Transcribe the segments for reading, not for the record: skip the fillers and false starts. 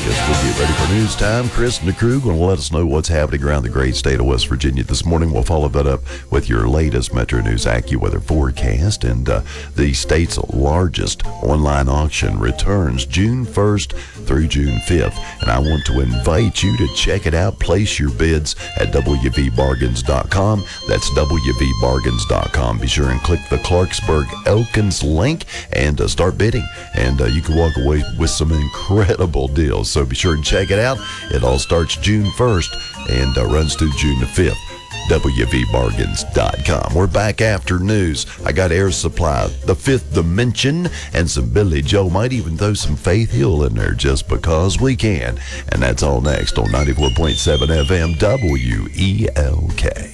As we get ready for news time, Chris and the crew going to let us know what's happening around the great state of West Virginia this morning. We'll follow that up with your latest Metro News AccuWeather forecast. And the state's largest online auction returns June 1st through June 5th. And I want to invite you to check it out. Place your bids at wvbargains.com. That's wvbargains.com. Be sure and click the Clarksburg Elkins link and start bidding. And you can walk away with some incredible deals. So be sure and check it out. It all starts June 1st and runs through June the 5th. WVBargains.com. We're back after news. I got Air Supply, The Fifth Dimension, and some Billy Joe. Might even throw some Faith Hill in there just because we can. And that's all next on 94.7 FM WELK.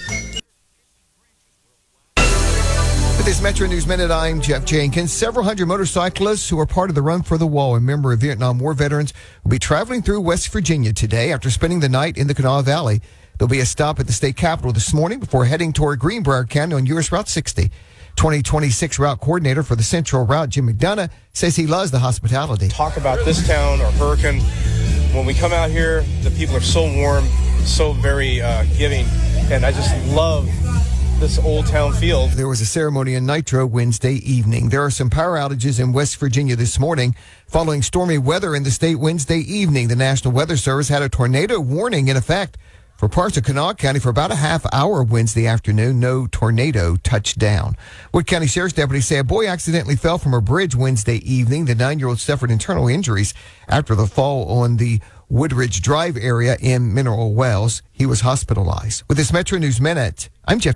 With this Metro News Minute, I'm Jeff Jenkins. Several hundred motorcyclists who are part of the Run for the Wall and member of Vietnam War veterans will be traveling through West Virginia today after spending the night in the Kanawha Valley. There'll be a stop at the state capitol this morning before heading toward Greenbrier County on US Route 60. 2026 route coordinator for the Central Route, Jim McDonough, says he loves the hospitality. Talk about this town or Hurricane. When we come out here, the people are so warm, so very giving, and I just love this old town feel. There was a ceremony in Nitro Wednesday evening. There are some power outages in West Virginia this morning following stormy weather in the state Wednesday evening. The National Weather Service had a tornado warning in effect for parts of Kanawha County for about a half hour Wednesday afternoon. No tornado touched down. Wood County Sheriff's deputies say a boy accidentally fell from a bridge Wednesday evening. The 9-year-old suffered internal injuries after the fall on the Woodridge Drive area in Mineral Wells. He was hospitalized. With this Metro News Minute, I'm Jeff